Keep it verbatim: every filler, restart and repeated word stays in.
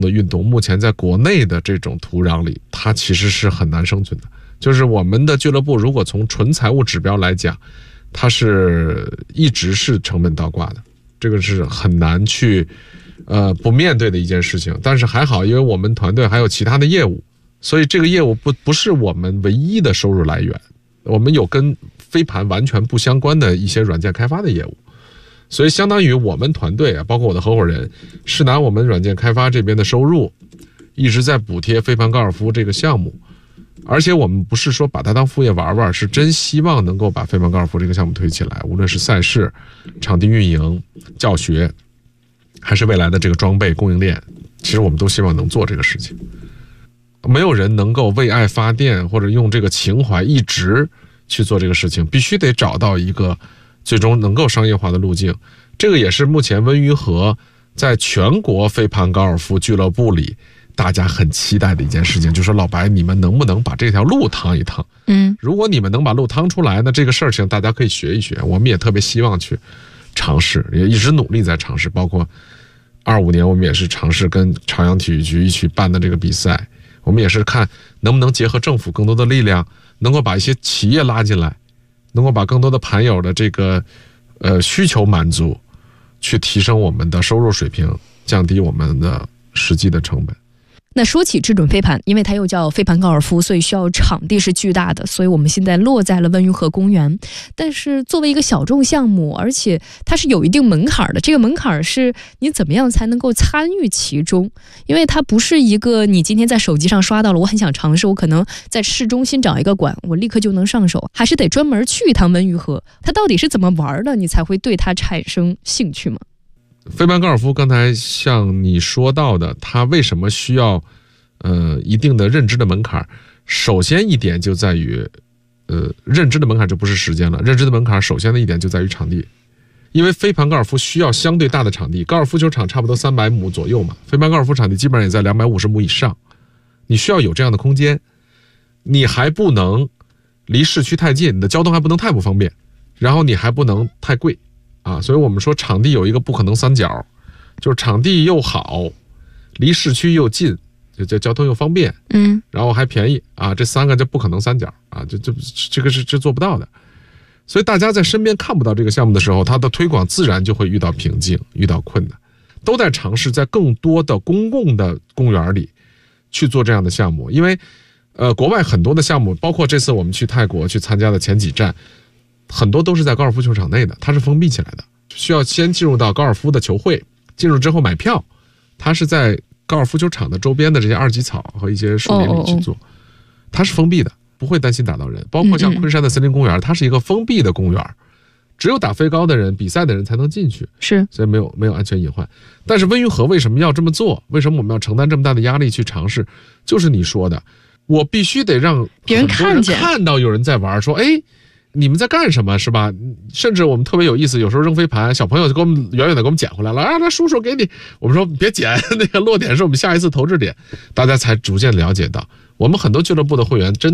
的运动目前在国内的这种土壤里，它其实是很难生存的。就是我们的俱乐部如果从纯财务指标来讲，它是一直是成本倒挂的，这个是很难去呃不面对的一件事情。但是还好，因为我们团队还有其他的业务，所以这个业务不不是我们唯一的收入来源。我们有跟飞盘完全不相关的一些软件开发的业务，所以相当于我们团队啊，包括我的合伙人，是拿我们软件开发这边的收入，一直在补贴飞盘高尔夫这个项目。而且我们不是说把它当副业玩玩，是真希望能够把飞盘高尔夫这个项目推起来，无论是赛事、场地运营、教学，还是未来的这个装备供应链，其实我们都希望能做这个事情。没有人能够为爱发电，或者用这个情怀一直去做这个事情，必须得找到一个最终能够商业化的路径。这个也是目前温榆河在全国飞盘高尔夫俱乐部里大家很期待的一件事情，就是说老白，你们能不能把这条路趟一趟？嗯，如果你们能把路趟出来，那这个事情大家可以学一学。我们也特别希望去尝试，也一直努力在尝试。包括二五年，我们也是尝试跟朝阳体育局一起办的这个比赛，我们也是看能不能结合政府更多的力量，能够把一些企业拉进来，能够把更多的盘友的这个呃需求满足，去提升我们的收入水平，降低我们的实际的成本。 那说起智准飞盘，因为它又叫飞盘高尔夫，所以需要场地是巨大的，所以我们现在落在了温榆河公园。但是作为一个小众项目，而且它是有一定门槛的，这个门槛是你怎么样才能够参与其中？因为它不是一个你今天在手机上刷到了，我很想尝试，我可能在市中心找一个馆，我立刻就能上手，还是得专门去一趟温榆河。它到底是怎么玩的，你才会对它产生兴趣吗？ 飞盘高尔夫刚才像你说到的，它为什么需要呃一定的认知的门槛？首先一点就在于呃认知的门槛就不是时间了，认知的门槛首先的一点就在于场地。因为飞盘高尔夫需要相对大的场地，高尔夫球场差不多三百亩左右嘛，飞盘高尔夫场地基本上也在两百五十亩以上，你需要有这样的空间，你还不能离市区太近，你的交通还不能太不方便，然后你还不能太贵啊，所以我们说场地有一个不可能三角，就是场地又好，离市区又近，就就交通又方便，嗯，然后还便宜啊，这三个就不可能三角啊，这这这个是这做不到的。所以大家在身边看不到这个项目的时候，它的推广自然就会遇到瓶颈，遇到困难，都在尝试在更多的公共的公园里去做这样的项目。因为呃，国外很多的项目，包括这次我们去泰国去参加的前几站，很多都是在高尔夫球场内的，它是封闭起来的，需要先进入到高尔夫的球会，进入之后买票，它是在高尔夫球场的周边的这些二级草和一些树林里去做，它是封闭的，不会担心打到人。包括像昆山的森林公园，它是一个封闭的公园，只有打飞高的人、比赛的人才能进去，是，所以没有没有安全隐患。但是温榆河为什么要这么做？为什么我们要承担这么大的压力去尝试？就是你说的，我必须得让别人看见，看到有人在玩，说，哎，你们在干什么，是吧？甚至我们特别有意思，有时候扔飞盘，小朋友就给我们远远的给我们捡回来了，啊，那叔叔给你，我们说别捡，那个落点是我们下一次投掷点，大家才逐渐了解到，我们很多俱乐部的会员真